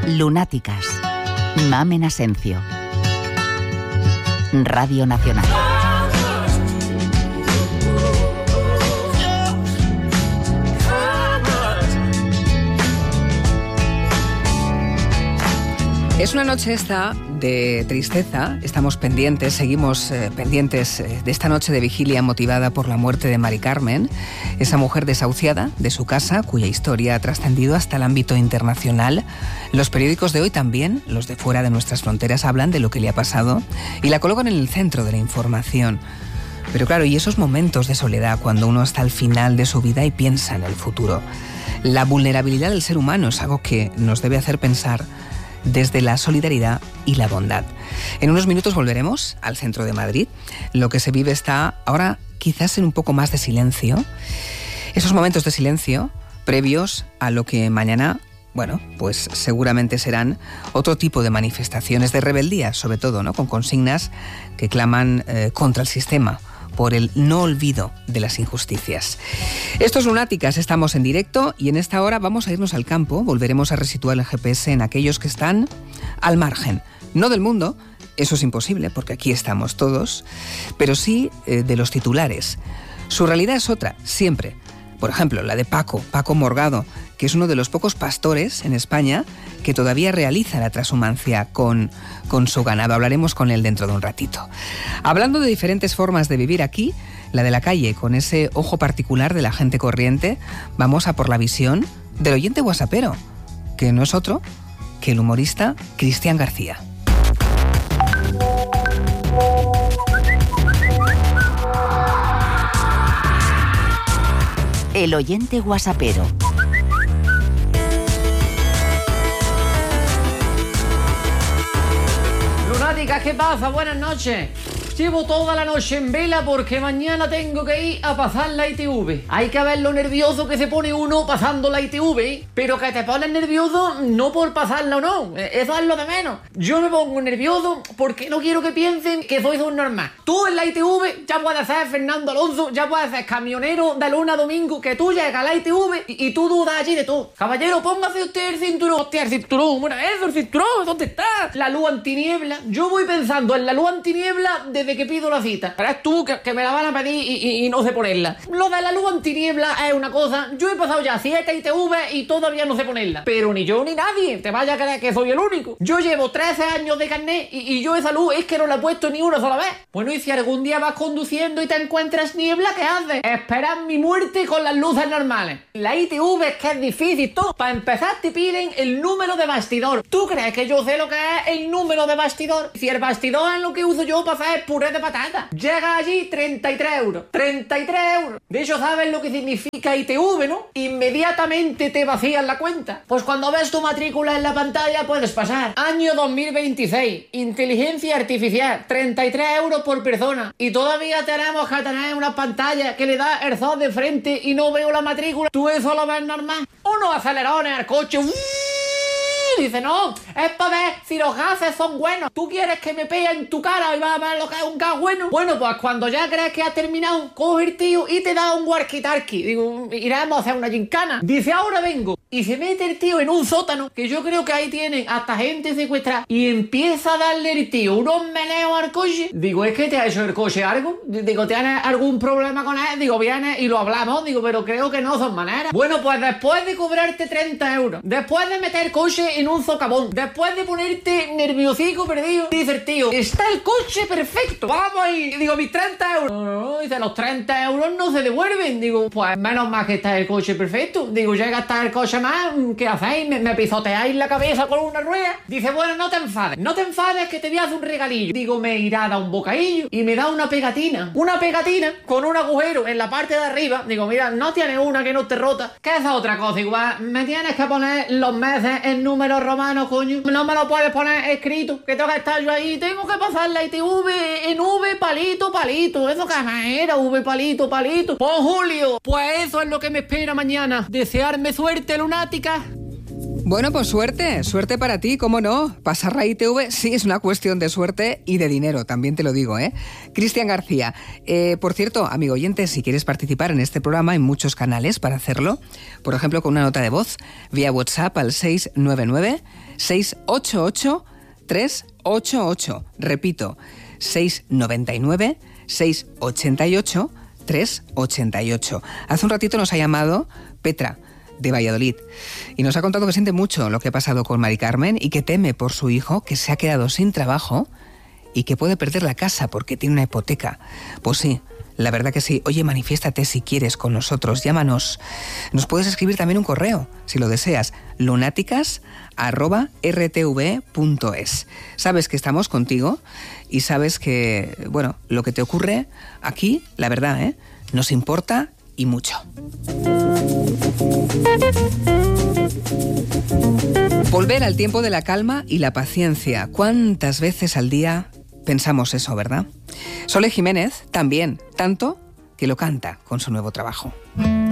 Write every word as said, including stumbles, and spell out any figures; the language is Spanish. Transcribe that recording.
Lunáticas. Mamen Asencio. Radio Nacional. Es una noche esta de tristeza, estamos pendientes, seguimos eh, pendientes eh, de esta noche de vigilia motivada por la muerte de Mari Carmen, esa mujer desahuciada de su casa, cuya historia ha trascendido hasta el ámbito internacional. Los periódicos de hoy también, los de fuera de nuestras fronteras, hablan de lo que le ha pasado y la colocan en el centro de la información. Pero claro, y esos momentos de soledad cuando uno está al final de su vida y piensa en el futuro. La vulnerabilidad del ser humano es algo que nos debe hacer pensar desde la solidaridad y la bondad. En unos minutos volveremos al centro de Madrid. Lo que se vive está ahora quizás en un poco más de silencio. Esos momentos de silencio previos a lo que mañana, bueno, pues seguramente serán otro tipo de manifestaciones de rebeldía, sobre todo, ¿no? Con consignas que claman eh, contra el sistema, por el no olvido de las injusticias. Estos Lunáticas, estamos en directo y en esta hora vamos a irnos al campo, volveremos a resituar el G P S en aquellos que están al margen, no del mundo, eso es imposible porque aquí estamos todos, pero sí eh, de los titulares. Su realidad es otra, siempre. Por ejemplo, la de Paco, Paco Morgado, que es uno de los pocos pastores en España que todavía realiza la trashumancia con, con su ganado. Hablaremos con él dentro de un ratito. Hablando de diferentes formas de vivir aquí, la de la calle, con ese ojo particular de la gente corriente, vamos a por la visión del oyente whatsappero, que no es otro que el humorista Cristian García. El oyente whatsappero. Lunáticas, ¿qué pasa? Buenas noches. Llevo toda la noche en vela porque mañana tengo que ir a pasar la I T V. Hay que ver lo nervioso que se pone uno pasando la I T V, ¿eh? Pero que te pones nervioso no por pasarla o no. Eso es lo de menos. Yo me pongo nervioso porque no quiero que piensen que soy subnormal. Tú en la I T V ya puedes ser Fernando Alonso, ya puedes ser camionero de lunes a domingo, que tú llegas a la I T V y, y tú dudas allí de todo. Caballero, póngase usted el cinturón. Hostia, el cinturón. Bueno, eso, el cinturón. ¿Dónde está? La luz antiniebla. Yo voy pensando en la luz antiniebla desde que pido la cita. Verás tú que, que me la van a pedir y, y, y no sé ponerla. Lo de la luz antiniebla es una cosa. Yo he pasado ya siete I T V y todavía no sé ponerla. Pero ni yo ni nadie te vaya a creer que soy el único. Yo llevo trece años de carnet y, y yo esa luz es que no la he puesto ni una sola vez. Bueno, y si algún día vas conduciendo y te encuentras niebla, ¿qué haces? Esperar mi muerte con las luces normales. La I T V es que es difícil. Tú, para empezar, te piden el número de bastidor. ¿Tú crees que yo sé lo que es el número de bastidor? Si el bastidor es lo que uso yo para hacer puré de patata. Llega allí treinta y tres euros. treinta y tres euros. De hecho, ¿sabes lo que significa I T V, no? Inmediatamente te vacían la cuenta. Pues cuando ves tu matrícula en la pantalla puedes pasar. Año dos mil veintiséis. Inteligencia artificial. treinta y tres euros por persona. Y todavía tenemos que tener una pantalla que le da el sol de frente y no veo la matrícula. ¿Tú eso lo ves normal? Unos acelerones al coche. ¡Uy! Dice, no, es para ver si los gases son buenos. ¿Tú quieres que me pegue en tu cara y vas a ver lo que es un gas bueno? Bueno, pues cuando ya crees que has terminado, coge el tío y te da un walkie-talkie. Digo, iremos a hacer una gincana. Dice, ahora vengo. Y se mete el tío en un sótano, que yo creo que ahí tienen hasta gente secuestrada. Y empieza a darle el tío unos meneos al coche. Digo, ¿es que te ha hecho el coche algo? Digo, ¿tienes algún problema con él? Digo, vienes y lo hablamos. Digo, pero creo que no son maneras. Bueno, pues después de cobrarte treinta euros, después de meter el coche en un socavón, después de ponerte nerviosico perdido, dice el tío, está el coche perfecto, vamos ahí. Digo, mis treinta euros. No, no, no, dice, los treinta euros no se devuelven. Digo, pues menos mal que está el coche perfecto. Digo, llega a estar el coche más, ¿qué hacéis? ¿Me, me pisoteáis la cabeza con una rueda? Dice, bueno, no te enfades, no te enfades que te voy a hacer un regalillo. Digo, me irá a dar un bocadillo y me da una pegatina, una pegatina con un agujero en la parte de arriba. Digo, mira, no tienes una que no te rota. ¿Qué es otra cosa? Digo, me tienes que poner los meses en números romanos, coño. No me lo puedes poner escrito, que tengo que estar yo ahí. Tengo que pasar la I T V en V palito, palito. Eso que era V palito, palito. Pues Julio, pues eso es lo que me espera mañana. Desearme suerte, lunática. Bueno, pues suerte, suerte para ti, ¿cómo no? Pasar la I T V sí es una cuestión de suerte y de dinero, también te lo digo, ¿eh? Cristian García, eh, por cierto, amigo oyente, si quieres participar en este programa, hay muchos canales para hacerlo, por ejemplo, con una nota de voz, vía WhatsApp al seis nueve nueve, seis ocho ocho, tres ocho ocho, repito, seis nueve nueve, seis ocho ocho, tres ocho ocho. Hace un ratito nos ha llamado Petra, de Valladolid, y nos ha contado que siente mucho lo que ha pasado con Mari Carmen y que teme por su hijo, que se ha quedado sin trabajo y que puede perder la casa porque tiene una hipoteca. Pues sí, la verdad que sí. Oye, manifiéstate si quieres con nosotros, llámanos. Nos puedes escribir también un correo, si lo deseas, lunáticas arroba r t v punto es. Sabes que estamos contigo y sabes que, bueno, lo que te ocurre aquí, la verdad, ¿eh?, nos importa y mucho. Volver al tiempo de la calma y la paciencia. ¿Cuántas veces al día pensamos eso, verdad? Sole Jiménez también, tanto que lo canta con su nuevo trabajo.